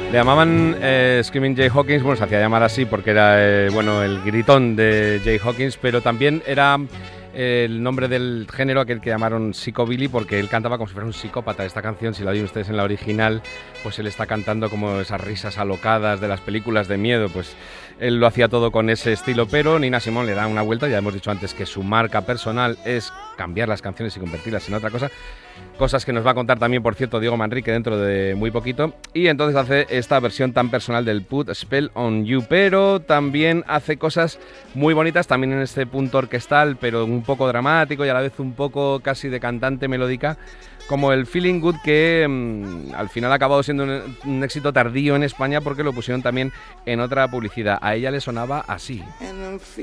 Le llamaban Screaming Jay Hawkins, bueno, se hacía llamar así porque era el gritón de Jay Hawkins, pero también era el nombre del género aquel que llamaron Psychobilly, porque él cantaba como si fuera un psicópata. Esta canción, si la oyen ustedes en la original, pues él está cantando como esas risas alocadas de las películas de miedo, pues él lo hacía todo con ese estilo, pero Nina Simone le da una vuelta. Ya hemos dicho antes que su marca personal es cambiar las canciones y convertirlas en otra cosa. Cosas que nos va a contar también, por cierto, Diego Manrique dentro de muy poquito. Y entonces hace esta versión tan personal del Put a Spell on You, pero también hace cosas muy bonitas, también en este punto orquestal, pero un poco dramático y a la vez un poco casi de cantante melódica, como el Feeling Good, que al final ha acabado siendo un éxito tardío en España porque lo pusieron también en otra publicidad. A ella le sonaba así.